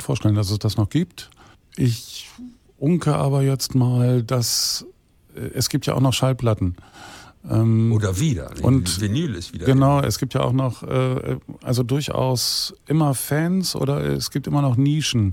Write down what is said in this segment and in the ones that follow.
vorstellen, dass es das noch gibt. Ich unke aber jetzt mal, dass es gibt ja auch noch Schallplatten. Oder wieder. Und Vinyl ist wieder. Genau, es gibt ja auch noch, also durchaus immer Fans oder es gibt immer noch Nischen,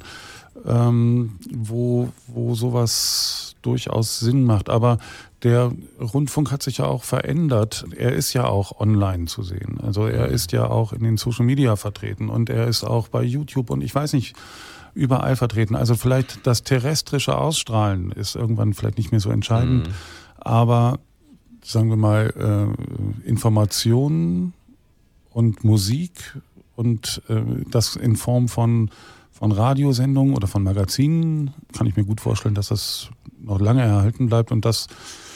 wo sowas durchaus Sinn macht. Aber der Rundfunk hat sich ja auch verändert. Er ist ja auch online zu sehen. Also er ist ja auch in den Social Media vertreten und er ist auch bei YouTube und ich weiß nicht, überall vertreten. Also vielleicht das terrestrische Ausstrahlen ist irgendwann vielleicht nicht mehr so entscheidend, aber sagen wir mal Informationen und Musik und das in Form von Radiosendungen oder von Magazinen kann ich mir gut vorstellen, dass das noch lange erhalten bleibt und dass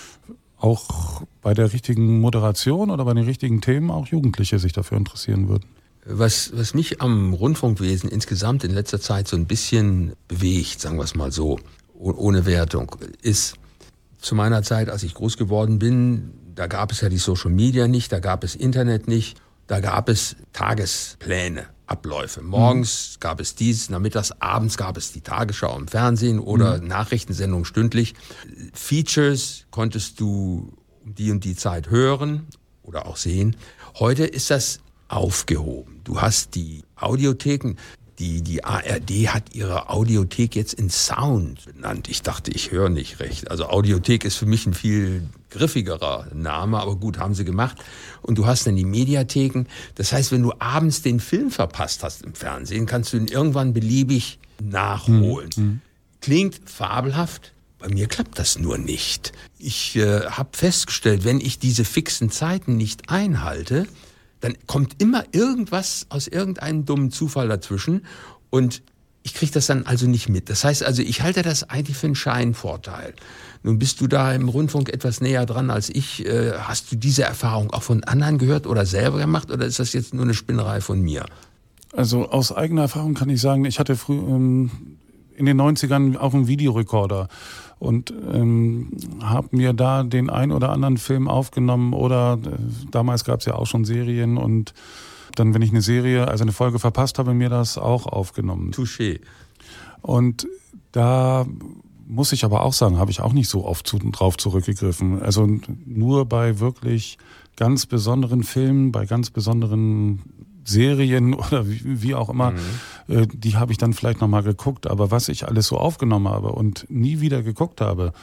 auch bei der richtigen Moderation oder bei den richtigen Themen auch Jugendliche sich dafür interessieren würden. Was mich am Rundfunkwesen insgesamt in letzter Zeit so ein bisschen bewegt, sagen wir es mal so, ohne Wertung, ist zu meiner Zeit, als ich groß geworden bin, da gab es ja die Social Media nicht, da gab es Internet nicht, da gab es Tagespläne, Abläufe. Morgens gab es dies, nachmittags, abends gab es die Tagesschau im Fernsehen oder Nachrichtensendungen stündlich. Features konntest du um die und die Zeit hören oder auch sehen. Heute ist das aufgehoben. Du hast die Audiotheken. Die ARD hat ihre Audiothek jetzt in Sound benannt. Ich dachte, ich höre nicht recht. Also Audiothek ist für mich ein viel griffigerer Name, aber gut, haben sie gemacht. Und du hast dann die Mediatheken. Das heißt, wenn du abends den Film verpasst hast im Fernsehen, kannst du ihn irgendwann beliebig nachholen. Klingt fabelhaft. Bei mir klappt das nur nicht. Ich habe festgestellt, wenn ich diese fixen Zeiten nicht einhalte, dann kommt immer irgendwas aus irgendeinem dummen Zufall dazwischen und ich kriege das dann also nicht mit. Das heißt also, ich halte das eigentlich für einen Scheinvorteil. Nun bist du da im Rundfunk etwas näher dran als ich. Hast du diese Erfahrung auch von anderen gehört oder selber gemacht oder ist das jetzt nur eine Spinnerei von mir? Also aus eigener Erfahrung kann ich sagen, ich hatte früh in den 90ern auch einen Videorekorder und habe mir da den ein oder anderen Film aufgenommen oder damals gab es ja auch schon Serien und dann, wenn ich eine Serie, also eine Folge verpasst habe, mir das auch aufgenommen. Touché. Und da muss ich aber auch sagen, habe ich auch nicht so oft drauf zurückgegriffen. Also nur bei wirklich ganz besonderen Filmen, bei ganz besonderen Serien oder wie auch immer, die habe ich dann vielleicht nochmal geguckt. Aber was ich alles so aufgenommen habe und nie wieder geguckt habe,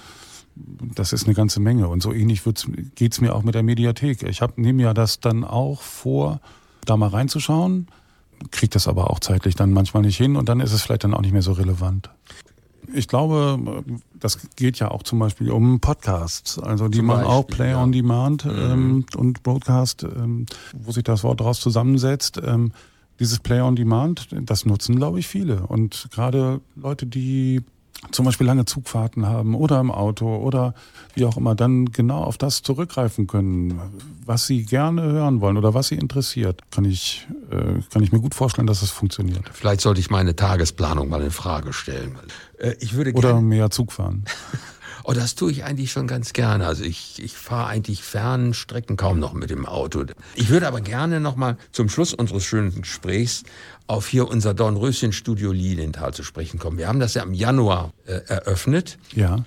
das ist eine ganze Menge. Und so ähnlich geht's mir auch mit der Mediathek. Ich nehme ja das dann auch vor, da mal reinzuschauen, kriege das aber auch zeitlich dann manchmal nicht hin und dann ist es vielleicht dann auch nicht mehr so relevant. Ich glaube, das geht ja auch zum Beispiel um Podcasts, also die man auch Play on Demand und Broadcast, wo sich das Wort daraus zusammensetzt. Dieses Play on Demand, das nutzen, glaube ich, viele. Und gerade Leute, die zum Beispiel lange Zugfahrten haben oder im Auto oder wie auch immer, dann genau auf das zurückgreifen können, was sie gerne hören wollen oder was sie interessiert, kann ich mir gut vorstellen, dass es funktioniert. Vielleicht sollte ich meine Tagesplanung mal in Frage stellen. Ich würde oder mehr Zug fahren. Oh, das tue ich eigentlich schon ganz gerne. Also ich fahre eigentlich Fernstrecken kaum noch mit dem Auto. Ich würde aber gerne noch mal zum Schluss unseres schönen Gesprächs auf hier unser Dornröschen-Studio Lilienthal zu sprechen kommen. Wir haben das ja im Januar eröffnet. Ja.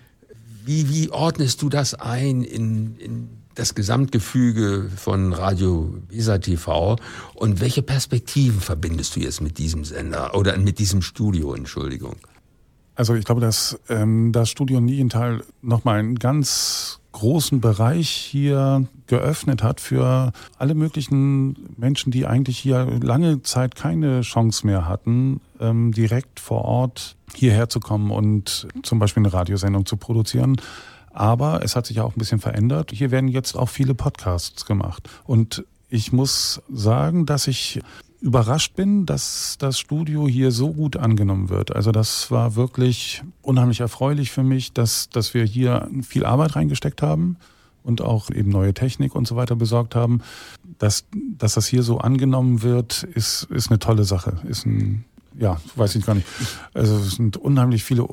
Wie ordnest du das ein in das Gesamtgefüge von Radio Weser TV und welche Perspektiven verbindest du jetzt mit diesem Sender oder mit diesem Studio, Entschuldigung? Also ich glaube, dass das Studio Lilienthal nochmal einen ganz großen Bereich hier geöffnet hat für alle möglichen Menschen, die eigentlich hier lange Zeit keine Chance mehr hatten, direkt vor Ort hierher zu kommen und zum Beispiel eine Radiosendung zu produzieren. Aber es hat sich auch ein bisschen verändert. Hier werden jetzt auch viele Podcasts gemacht. Und ich muss sagen, dass ich überrascht bin, dass das Studio hier so gut angenommen wird. Also das war wirklich unheimlich erfreulich für mich, dass wir hier viel Arbeit reingesteckt haben und auch eben neue Technik und so weiter besorgt haben. Dass das hier so angenommen wird, ist eine tolle Sache. Weiß ich gar nicht. Also es sind unheimlich viele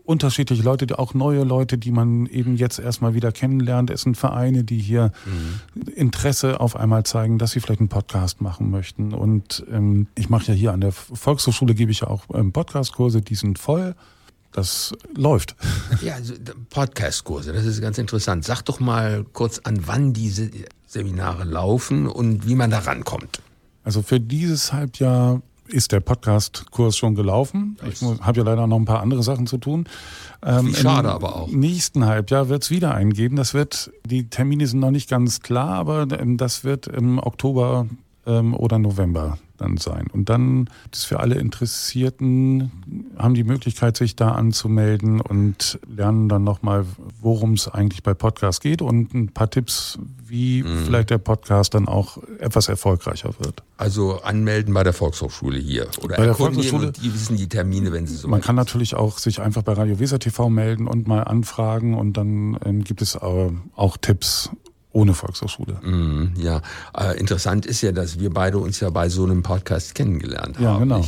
unterschiedliche Leute, auch neue Leute, die man eben jetzt erstmal wieder kennenlernt. Es sind Vereine, die hier Interesse auf einmal zeigen, dass sie vielleicht einen Podcast machen möchten. Und ich mache ja hier an der Volkshochschule, gebe ich ja auch Podcastkurse, die sind voll. Das läuft. Ja, also Podcastkurse, das ist ganz interessant. Sag doch mal kurz, an wann diese Seminare laufen und wie man da rankommt. Also für dieses Halbjahr ist der Podcast-Kurs schon gelaufen. Ich habe ja leider noch ein paar andere Sachen zu tun. Schade aber auch. Im nächsten Halbjahr wird es wieder einen geben. Die Termine sind noch nicht ganz klar, aber das wird im Oktober oder November dann sein. Und dann ist für alle Interessierten, haben die Möglichkeit, sich da anzumelden und lernen dann nochmal, worum es eigentlich bei Podcasts geht und ein paar Tipps, wie vielleicht der Podcast dann auch etwas erfolgreicher wird. Also anmelden bei der Volkshochschule hier oder bei der Volkshochschule, und die wissen die Termine, wenn sie so. Man kann natürlich auch sich einfach bei Radio Weser TV melden und mal anfragen und dann gibt es auch Tipps ohne Volkshochschule. Ja, interessant ist ja, dass wir beide uns ja bei so einem Podcast kennengelernt haben. Ja, genau.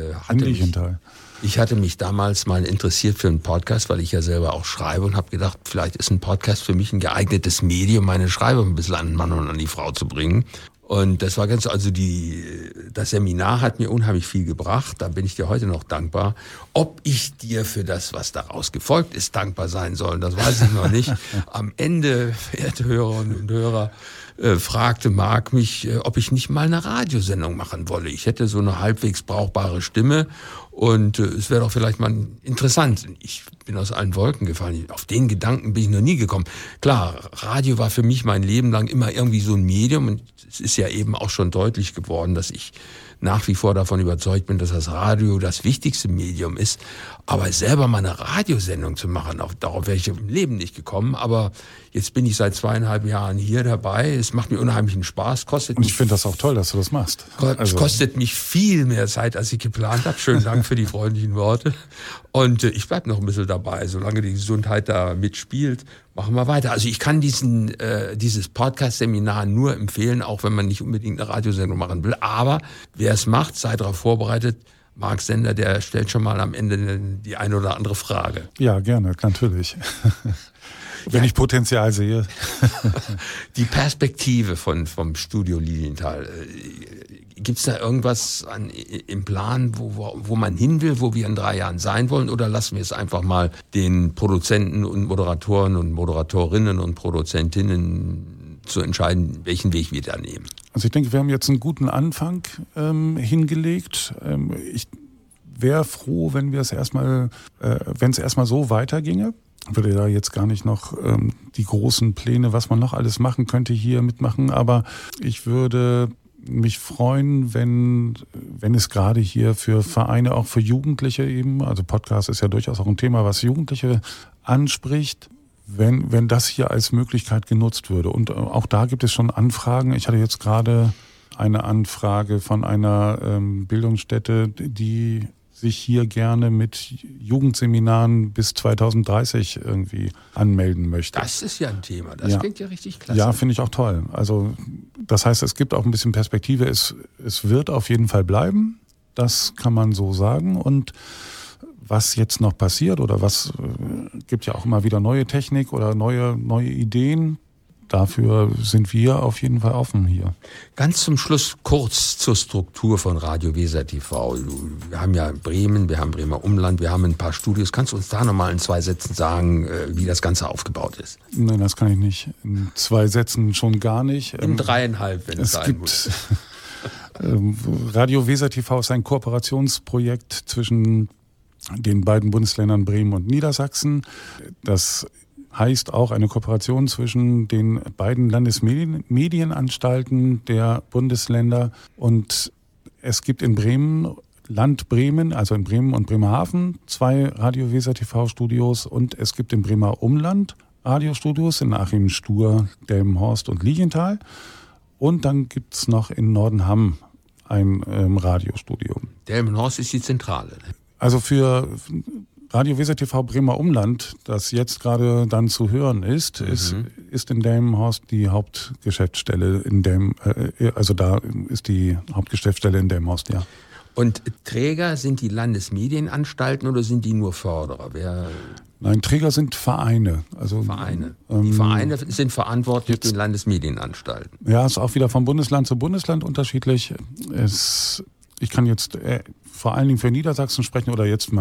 Ich hatte mich damals mal interessiert für einen Podcast, weil ich ja selber auch schreibe und habe gedacht, vielleicht ist ein Podcast für mich ein geeignetes Medium, meine Schreibe ein bisschen an den Mann und an die Frau zu bringen. Und das war das Seminar hat mir unheimlich viel gebracht, da bin ich dir heute noch dankbar. Ob ich dir für das, was daraus gefolgt ist, dankbar sein soll, das weiß ich noch nicht. Am Ende, verehrte Hörerinnen und Hörer, fragte Marc mich, ob ich nicht mal eine Radiosendung machen wolle. Ich hätte so eine halbwegs brauchbare Stimme und es wäre doch vielleicht mal interessant. Ich bin aus allen Wolken gefallen. Auf den Gedanken bin ich noch nie gekommen. Klar, Radio war für mich mein Leben lang immer irgendwie so ein Medium und es ist ja eben auch schon deutlich geworden, dass ich nach wie vor davon überzeugt bin, dass das Radio das wichtigste Medium ist. Aber selber mal eine Radiosendung zu machen, darauf wäre ich im Leben nicht gekommen. Aber jetzt bin ich seit 2,5 Jahren hier dabei. Es macht mir unheimlichen Spaß. Und ich finde das auch toll, dass du das machst. Es kostet mich viel mehr Zeit, als ich geplant habe. Schönen Dank für die freundlichen Worte. Und ich bleibe noch ein bisschen dabei. Solange die Gesundheit da mitspielt, machen wir weiter. Also ich kann dieses Podcast-Seminar nur empfehlen, auch wenn man nicht unbedingt eine Radiosendung machen will. Aber wer es macht, sei darauf vorbereitet. Marc Sender, der stellt schon mal am Ende die eine oder andere Frage. Ja, gerne, natürlich. Wenn ich Potenzial sehe. Die Perspektive vom Studio Lilienthal. Gibt es da irgendwas im Plan, wo man hin will, wo wir in 3 Jahren sein wollen? Oder lassen wir es einfach mal den Produzenten und Moderatoren und Moderatorinnen und Produzentinnen zu entscheiden, welchen Weg wir da nehmen? Also ich denke, wir haben jetzt einen guten Anfang hingelegt. Ich wäre froh, wenn es erstmal so weiterginge. Würde da jetzt gar nicht noch die großen Pläne, was man noch alles machen könnte, hier mitmachen. Aber ich würde mich freuen, wenn es gerade hier für Vereine, auch für Jugendliche eben, also Podcast ist ja durchaus auch ein Thema, was Jugendliche anspricht, wenn das hier als Möglichkeit genutzt würde. Und auch da gibt es schon Anfragen. Ich hatte jetzt gerade eine Anfrage von einer Bildungsstätte, die sich hier gerne mit Jugendseminaren bis 2030 irgendwie anmelden möchte. Das ist ja ein Thema, das klingt ja richtig klasse. Ja, finde ich auch toll. Also das heißt, es gibt auch ein bisschen Perspektive. Es wird auf jeden Fall bleiben, das kann man so sagen. Und was jetzt noch passiert oder gibt ja auch immer wieder neue Technik oder neue Ideen. Dafür sind wir auf jeden Fall offen hier. Ganz zum Schluss kurz zur Struktur von Radio Weser TV. Wir haben ja Bremen, wir haben Bremer Umland, wir haben ein paar Studios. Kannst du uns da nochmal in 2 Sätzen sagen, wie das Ganze aufgebaut ist? Nein, das kann ich nicht. In 2 Sätzen schon gar nicht. In 3,5, wenn es sein muss. Radio Weser TV ist ein Kooperationsprojekt zwischen den beiden Bundesländern Bremen und Niedersachsen. Das heißt auch eine Kooperation zwischen den beiden Landesmedienanstalten der Bundesländer. Und es gibt in Bremen, Land Bremen, also in Bremen und Bremerhaven, 2 Radio Weser TV Studios und es gibt im Bremer Umland Radiostudios in Achim, Stur, Delmenhorst und Lilienthal. Und dann gibt es noch in Nordenham ein Radiostudio. Delmenhorst ist die Zentrale. Also für Radio Weser TV Bremer Umland, das jetzt gerade dann zu hören ist in Delmenhorst die Hauptgeschäftsstelle also da ist die Hauptgeschäftsstelle in Delmenhorst, ja. Und Träger sind die Landesmedienanstalten oder sind die nur Förderer? Nein, Träger sind Vereine. Also, Vereine. Die Vereine sind verantwortlich den Landesmedienanstalten. Ja, ist auch wieder von Bundesland zu Bundesland unterschiedlich. Ich kann jetzt vor allen Dingen für Niedersachsen sprechen oder jetzt